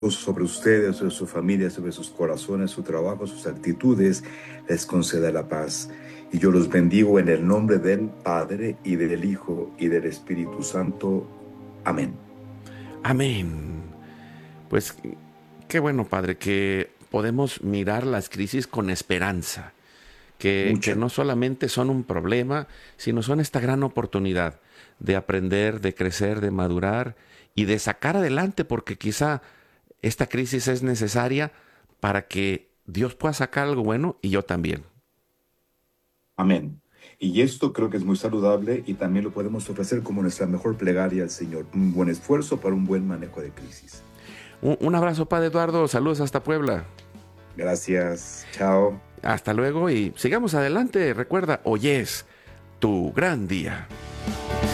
sobre ustedes, sobre sus familias, sobre sus corazones, su trabajo, sus actitudes, les conceda la paz. Y yo los bendigo en el nombre del Padre, y del Hijo, y del Espíritu Santo. Amén. Amén. Pues qué bueno, Padre, que podemos mirar las crisis con esperanza, que Mucha. no solamente son un problema, sino son esta gran oportunidad de aprender, de crecer, de madurar y de sacar adelante, porque quizá esta crisis es necesaria para que Dios pueda sacar algo bueno y yo también. Amén. Y esto creo que es muy saludable y también lo podemos ofrecer como nuestra mejor plegaria al Señor. Un buen esfuerzo para un buen manejo de crisis. Un abrazo, Padre Eduardo. Saludos hasta Puebla. Gracias. Chao. Hasta luego y sigamos adelante. Recuerda, hoy es tu gran día.